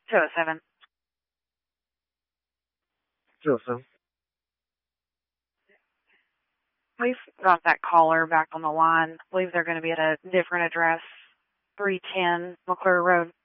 207. 207. We've got that caller back on the line. I believe they're going to be at a different address, 310 McClure Road.